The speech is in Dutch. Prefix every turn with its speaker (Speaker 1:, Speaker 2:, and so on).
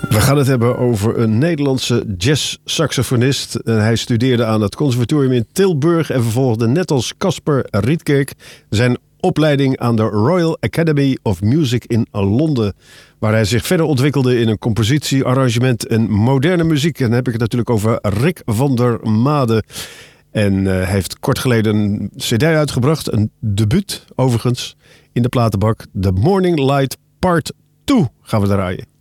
Speaker 1: We gaan het hebben over een Nederlandse jazz-saxofonist. Hij studeerde aan het conservatorium in Tilburg en vervolgde net als Casper Rietkerk zijn opleiding aan de Royal Academy of Music in Londen, waar hij zich verder ontwikkelde in een compositie, arrangement en moderne muziek. En dan heb ik het natuurlijk over Rick van der Made. En hij heeft kort geleden een cd uitgebracht, een debuut overigens, in de platenbak. The Morning Light Part 2 gaan we draaien.